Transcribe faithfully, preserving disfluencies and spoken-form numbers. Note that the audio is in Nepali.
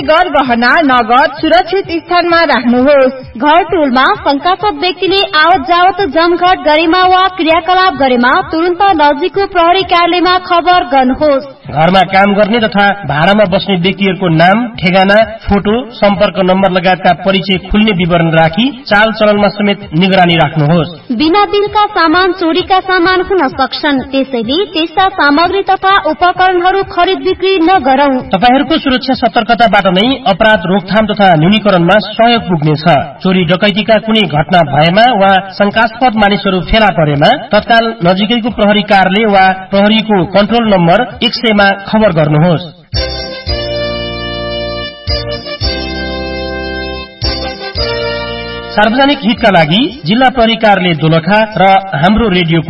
गरगहना नगद सुरक्षित स्थानमा राख्नुहोस्। घर टोलमा शंकास्पद व्यक्तिले आवत जावत जमघट गरेमा वा क्रियाकलाप गरेमा तुरन्त नजिकको प्रहरी कार्यालयमा खबर गर्नुहोस्। घरमा काम गर्ने तथा भाडामा बस्ने व्यक्तिहरूको नाम, ठेगाना, फोटो, सम्पर्क नम्बर लगायतका परिचय खुल्ने विवरण राखी चाल चलनमा समेत निगरानी राख्नुहोस्। बिना बिलका सामान चोरीका सामान हुन सक्छन्, त्यसैले त्यस्ता सामग्री तथा उपकरणहरू खरिद बिक्री नगरौं। तपाईहरूको सुरक्षा सतर्कताबाट नै अपराध रोकथाम तथा न्यूनीकरणमा सहयोग पुग्नेछ। चोरी डकैतीका कुनै घटना भएमा वा शंकास्पद मानिसहरू फेला परेमा तत्काल नजिकैको प्रहरी कार्यालय वा प्रहरीको कन्ट्रोल नम्बर एक सय मा खबर गर्नुहोस्। सार्वजनिक हितका लागि जिल्ला प्रहरी कार्यालय दोलखा र हाम्रो रेडियो